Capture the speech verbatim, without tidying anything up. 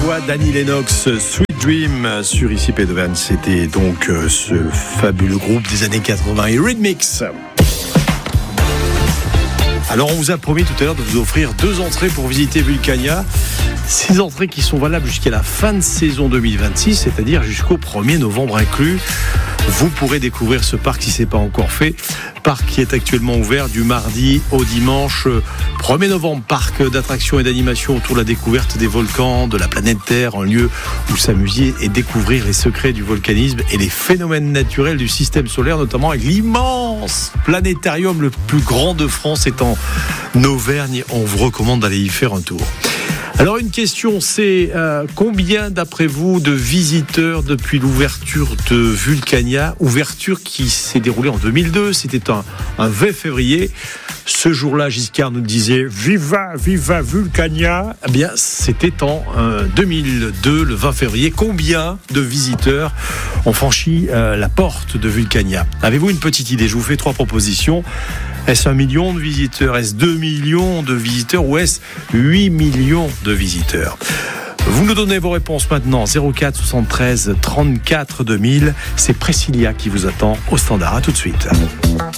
voix d'Annie Lennox, Sweet Dream sur I C P d'Auvergne. C'était donc ce fabuleux groupe des années quatre-vingts, Eurythmics. Alors on vous a promis tout à l'heure de vous offrir deux entrées pour visiter Vulcania. Ces entrées qui sont valables jusqu'à la fin de saison deux mille vingt-six, c'est-à-dire jusqu'au premier novembre inclus. Vous pourrez découvrir ce parc si ce n'est pas encore fait. Parc qui est actuellement ouvert du mardi au dimanche premier novembre. Parc d'attractions et d'animation autour de la découverte des volcans, de la planète Terre, un lieu où s'amuser et découvrir les secrets du volcanisme et les phénomènes naturels du système solaire, notamment avec l'immense planétarium le plus grand de France est en Auvergne. On vous recommande d'aller y faire un tour. Alors une question, c'est euh, combien d'après vous de visiteurs depuis l'ouverture de Vulcania, ouverture qui s'est déroulée en deux mille deux, c'était un, un vingt février. Ce jour-là, Giscard nous disait « Viva, viva Vulcania !» Eh bien, c'était en euh, deux mille deux, le vingt février. Combien de visiteurs ont franchi euh, la porte de Vulcania ? Avez-vous une petite idée ? Je vous fais trois propositions. Est-ce un million de visiteurs ? Est-ce deux millions de visiteurs ? Ou est-ce huit millions de visiteurs ? Vous nous donnez vos réponses maintenant. zéro quatre soixante-treize trente-quatre deux mille. C'est Priscilla qui vous attend au standard. À tout de suite.